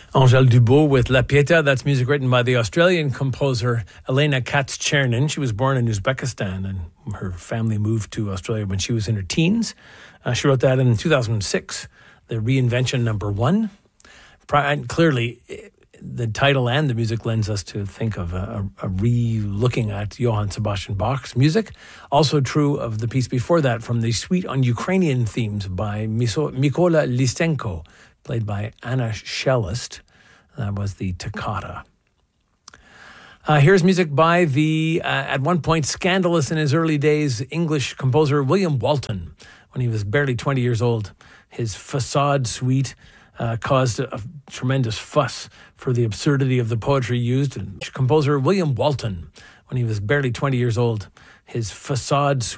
Angèle Dubois with La Pietà. That's music written by the Australian composer Elena Katz-Chernin. She was born in Uzbekistan and her family moved to Australia when she was in her teens. She wrote that in 2006, the Reinvention #1. And clearly, the title and the music lends us to think of a re-looking at Johann Sebastian Bach's music. Also true of the piece before that, from the Suite on Ukrainian Themes by Mykola Lysenko, played by Anna Shellist. That was the Toccata. Here's music by the, at one point, scandalous in his early days, English composer William Walton. When he was barely 20 years old, his Facade Suite caused a tremendous fuss for the absurdity of the poetry used. Composer William Walton, when he was barely 20 years old, his Facade Suite